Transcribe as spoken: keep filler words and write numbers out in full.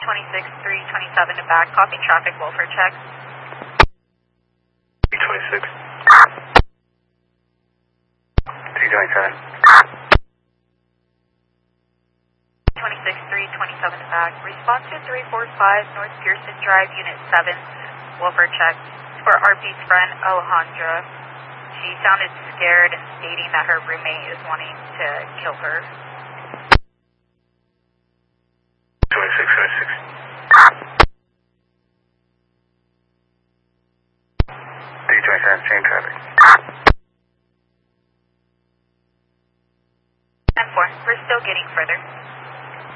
twenty-six, three twenty-seven to back, copy traffic welfare check. three twenty-six. three twenty-seven. twenty-six, three twenty-seven to back. Response to three forty-five North Pearson Drive, Unit seven, welfare check. For R P's friend, Alejandra. She sounded scared and stating that her roommate is wanting to kill her. twenty-six, twenty-six. three twenty-seven, same traffic. ten four, we're still getting further.